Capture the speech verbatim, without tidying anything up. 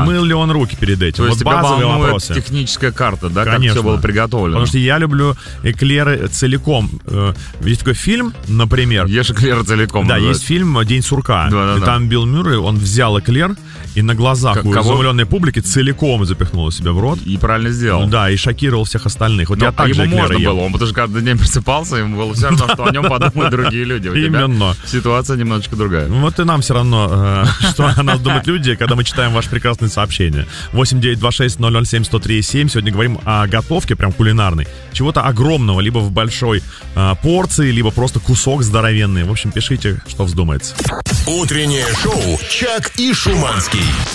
А мыл ли он руки перед этим? То есть вот тебя базовые волнует вопросы. техническая карта, да, Конечно. как все было приготовлено? Потому что я люблю эклеры целиком. Есть такой фильм, например. Ешь эклеры целиком. Да, называется. есть фильм «День сурка». Да, да, и да. там Билл Мюррей, он взял эклер и на глазах К- у кого? изумленной публики целиком запихнул себе в рот. И правильно сделал. Да, и шокировал всех остальных. Вот Но, я а так же ему эклеры можно ел. было, он потому что каждый день просыпался, ему было все равно, что о нем подумают другие люди. У тебя Именно. ситуация немножечко другая. Вот и нам все равно, э, что о нас думают люди, когда мы читаем ваши прекрасные сообщения. восемь девятьсот двадцать шесть ноль ноль семь сто три семь. Сегодня говорим о готовке, прям кулинарной. Чего-то огромного, либо в большой э, порции, либо просто кусок здоровенный. В общем, пишите, что вздумается. Утреннее шоу «Чак и Шуманский».